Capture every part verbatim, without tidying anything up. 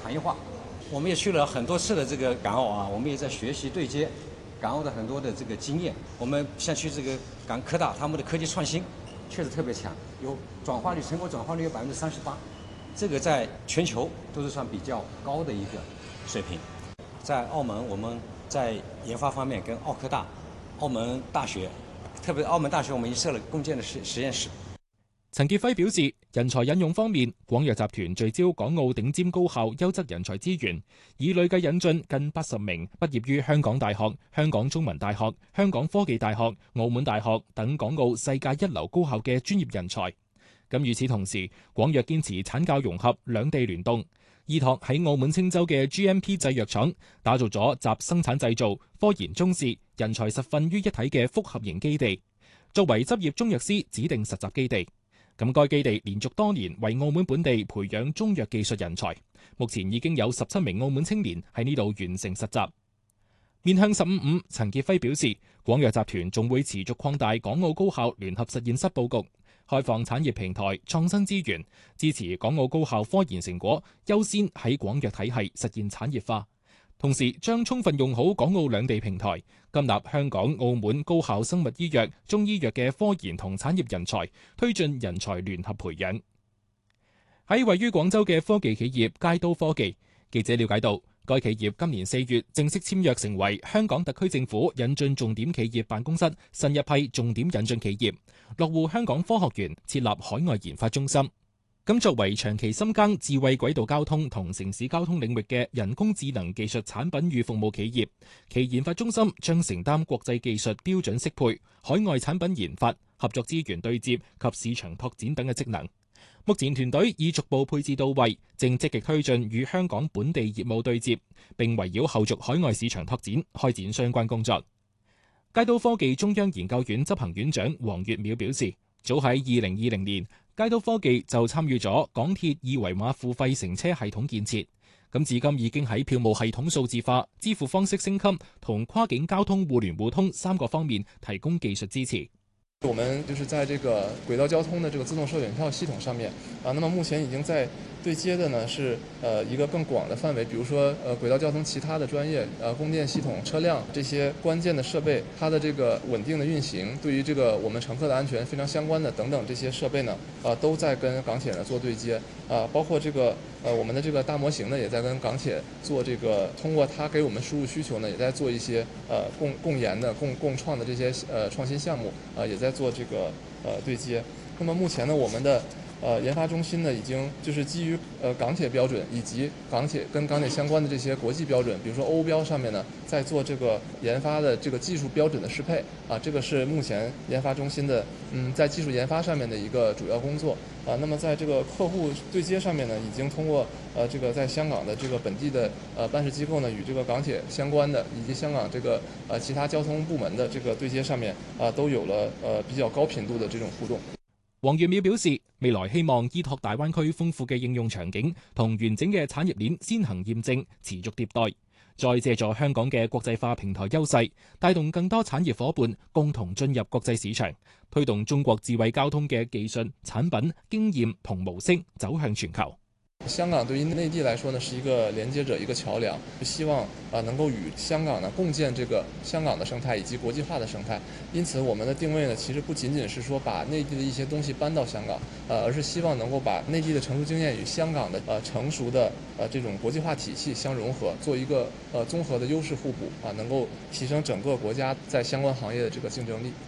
产业化。我们也去了很多次的这个港澳啊，我们也在学习对接港澳的很多的这个经验。我们像去这个港科大，他们的科技创新确实特别强，有转化率，成果转化率有百分之三十八，这个在全球都是算比较高的一个水平。在澳门，我们在研发方面跟澳科大、澳門大學，特別澳門大學，我們已經設了共建的實實驗室。 陳傑輝表示，人才引用方面，廣藥集團聚焦港澳頂尖高校優質人才資源，已累計引進近八十名畢業於香港大學、香港中文大學、香港科技大學、澳門大學等港澳世界一流高校嘅專業人才。咁與此同時，廣藥堅持產教融合、兩地聯動，依託喺澳門青州嘅 G M P 製藥廠，打造咗集生產製造、科研中試、人才實訓於一體嘅複合型基地，作為執業中藥師指定實習基地。咁該基地連續多年為澳門本地培養中藥技術人才，目前已經有十七名澳門青年喺呢度完成實習。面向十五五，陳傑輝表示，廣藥集團仲會持續擴大港澳高校聯合實驗室佈局，開放產業平台、創新資源，支持港澳高校科研成果優先喺廣藥體系實現產業化。同時將充分用好港澳兩地平台，吸納香港、澳門高校生物醫藥、中醫藥嘅科研同產業人才，推進人才聯合培養。喺位於廣州嘅科技企業佳都科技，記者了解到，該企業今年四月正式簽約成為香港特區政府引進重點企業辦公室新一批重點引進企業，落戶香港科學園，設立海外研發中心。咁作為長期深耕智慧軌道交通同城市交通領域嘅人工智能技術產品與服務企業，其研發中心將承擔國際技術標準適配、海外產品研發、合作資源對接及市場拓展等嘅職能。目前團隊已逐步配置到位，正積極推進與香港本地業務對接，並圍繞後續海外市場拓展開展相關工作。佳都科技中央研究院執行院長黃月淼表示，早喺二零二零年，佳都科技就參與咗港鐵二維碼付費乘車系統建設，咁至今已經喺票務系統數字化、支付方式升級同跨境交通互聯互通三個方面提供技術支持。 我們就是在這個軌道交通的這個自動售選票系統上面啊，那麼目前已經在對接的呢是呃一個更廣的範圍，比如說呃軌道交通其他的專業呃供電系統、車輛這些關鍵的設備，它的這個穩定的運行，對於這個我們乘客的安全非常相關的等等這些設備呢，啊都在跟港鐵呢做對接啊，包括這個呃我們的這個大模型呢也在跟港鐵做這個，通過它給我們輸入需求呢，也在做一些呃共共研的共共創的這些呃創新項目啊，也在做這個呃對接。那麼目前呢，我們的呃研發中心呢，已經就是基於呃港鐵標準以及港鐵跟港鐵相關的這些國際標準，比如說歐標上面呢，在做這個研發的這個技術標準的適配啊，這個是目前研發中心的嗯在技術研發上面的一個主要工作啊。那麼在這個客戶對接上面呢，已經通過呃這個在香港的這個本地的呃辦事機構呢，與這個港鐵相關的以及香港這個呃其他交通部門的這個對接上面啊，都有了呃比較高頻度的這種互動。 黃月淼表示，未來希望依託大灣區豐富嘅應用場景同完整嘅產業鏈先行驗證，持續迭代，再借助香港嘅國際化平台優勢，帶動更多產業夥伴共同進入國際市場，推動中國智慧交通嘅技術、產品、經驗同模式走向全球。 香港對於內地來說呢，是一個連接者，一個橋樑，希望啊能夠與香港呢共建這個香港的生態以及國際化的生態。因此，我們的定位呢，其實不僅僅是說把內地的一些東西搬到香港，呃，而是希望能夠把內地的成熟經驗與香港的呃成熟的呃這種國際化體系相融合，做一個呃綜合的優勢互補啊，能夠提升整個國家在相關行業的這個競爭力。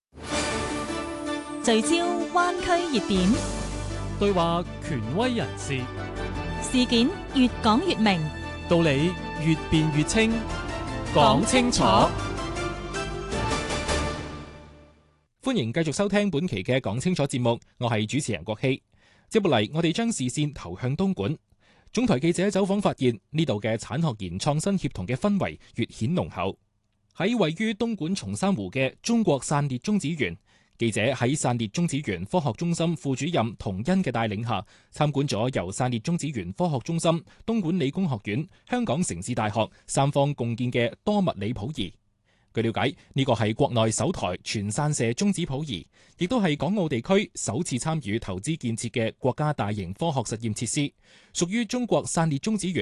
聚焦灣區熱點， 對話權威人士， 事件越講越明， 道理越辯越清，講清楚。 歡迎繼續收聽本期嘅講清楚節目，我係主持人郭希。接落嚟，我哋將視線投向東莞。總台記者走訪發現，呢度嘅產學研創新協同嘅氛圍越顯濃厚。喺位於東莞松山湖嘅中國散裂中子園，記者喺散裂中子園科學中心副主任童欣嘅帶領下，參觀咗由散裂中子園科學中心、東莞理工學院、香港城市大學三方共建嘅多物理譜儀。據了解，呢個係國內首台全散射中子譜儀，亦都係港澳地區首次參與投資建設嘅國家大型科學實驗設施，屬於中國散裂中子園